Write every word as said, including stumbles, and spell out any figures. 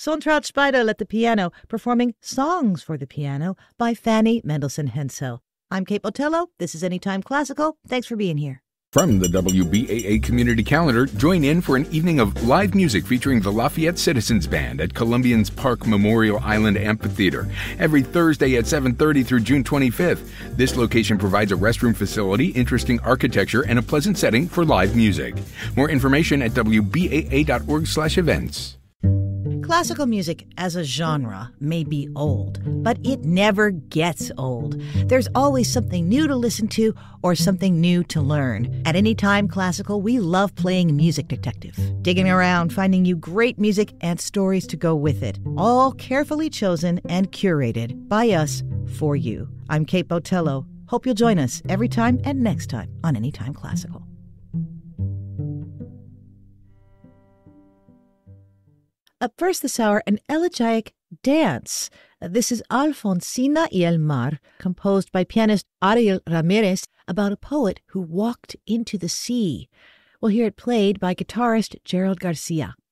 Sontraut Spider at the piano, performing Songs for the Piano by Fanny Mendelssohn Hensel. I'm Kate Botello. This is Anytime Classical. Thanks for being here. From the W B A A Community Calendar, join in for an evening of live music featuring the Lafayette Citizens Band at Columbian's Park Memorial Island Amphitheater every Thursday at seven thirty through June twenty-fifth. This location provides a restroom facility, interesting architecture, and a pleasant setting for live music. More information at W B A A dot org slash events. Classical music as a genre may be old, but it never gets old. There's always something new to listen to or something new to learn. At Anytime Classical, we love playing Music Detective, digging around, finding you great music and stories to go with it, all carefully chosen and curated by us for you. I'm Kate Botello. Hope you'll join us every time and next time on Anytime Classical. Up first this hour, an elegiac dance. This is Alfonsina y el Mar, composed by pianist Ariel Ramirez, about a poet who walked into the sea. We'll hear it played by guitarist Gerald Garcia.